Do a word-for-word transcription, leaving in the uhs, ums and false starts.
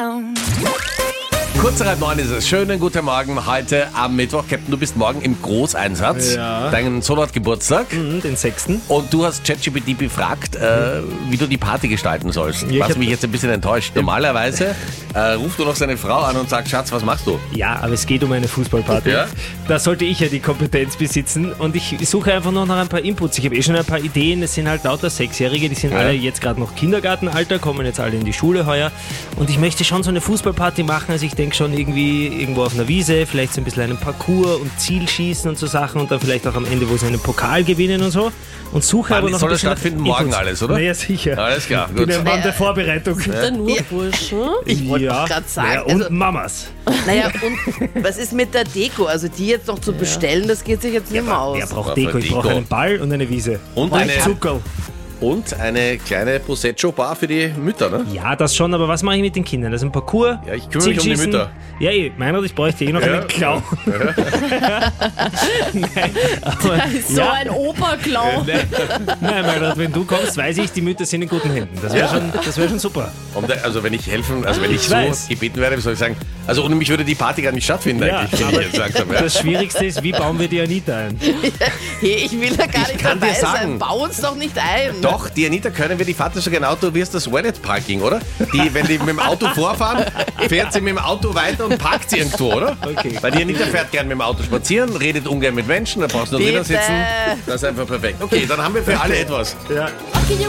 Kurz nach halb neun ist es. Schönen guten Morgen heute am Mittwoch. Captain, du bist morgen im Großeinsatz. Ja. Dein Sohn hat Geburtstag. Mhm, den sechsten. Und du hast ChatGPT befragt, äh, wie du die Party gestalten sollst. Ja, ich was hab- mich jetzt ein bisschen enttäuscht. Normalerweise äh, ruft du noch seine Frau an und sagt, Schatz, was machst du? Ja, aber es geht um eine Fußballparty. Ja? Da sollte ich ja die Kompetenz besitzen und ich suche einfach noch nach ein paar Inputs. Ich habe eh schon ein paar Ideen. Es sind halt lauter Sechsjährige, die sind Ja. alle jetzt gerade noch Kindergartenalter, kommen jetzt alle in die Schule heuer. Und ich möchte schon so eine Fußballparty machen. Also ich denke schon irgendwie irgendwo auf einer Wiese, vielleicht so ein bisschen einen Parcours und Zielschießen und so Sachen und dann vielleicht auch am Ende, wo sie einen Pokal gewinnen und so. Und suche Wann aber noch soll ein das bisschen stattfinden? Inputs. Morgen alles, oder? Naja, sicher. Alles klar, Ich bin gut. im Rahmen der Vorbereitung. Da nur Burschen. Ich wollte ja. gerade sagen, Ja, und also, Mamas. naja, und was ist mit der Deko? Also die jetzt noch zu bestellen, das geht sich jetzt nicht mehr aus. Wer braucht Aber Deko? Ich Deko. brauche einen Ball und eine Wiese. Und eine, Zuckerl. und eine kleine Prosecco-Bar für die Mütter, ne? Ja, das schon, aber was mache ich mit den Kindern? Das ist ein Parcours. Ja, ich kümmere mich um die Zielschießen. Mütter. Ja, eh, Meinrad, ich bräuchte eh noch Ja. einen Clown. Nein, aber, So ja, ein Operclown. nein, Meinrad, wenn du kommst, weiß ich, die Mütter sind in guten Händen. Das wäre Ja. schon, das wär schon super. Und, äh, also wenn ich helfen, also wenn ich, Ich so weiß. gebeten werde, wie soll ich sagen, also ohne mich würde die Party gar nicht stattfinden Ja, eigentlich, wie aber ich jetzt gesagt habe. Ja. Das Schwierigste ist, wie bauen wir die Anita ein? Hey, ich will da gar Ich nicht kann dabei dir sagen- sein. Bau uns doch nicht ein. Doch, die Anita können wir, die fährt so genau, du wirst das Wallet Parking, oder? Die, wenn die mit dem Auto vorfahren, fährt sie mit dem Auto weiter und parkt sie irgendwo, oder? Okay. Weil die Anita fährt gern mit dem Auto spazieren, redet ungern mit Menschen, da brauchst du nur Bitte. drinnen sitzen. Das ist einfach perfekt. Okay, dann haben wir für alle etwas. Ja. Okay,